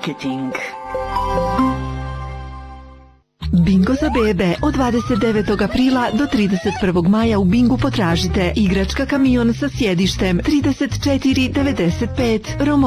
marketing. Bingo za bebe. Od 29. aprila do 31. maja u Bingu potražite igračka kamion sa sjedištem 3495